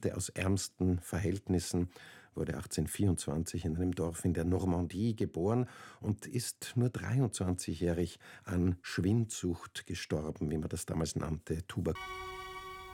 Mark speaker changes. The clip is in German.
Speaker 1: stammte aus ärmsten Verhältnissen, wurde 1824 in einem Dorf in der Normandie geboren und ist nur 23-jährig an Schwindsucht gestorben, wie man das damals nannte, Tuberkulose.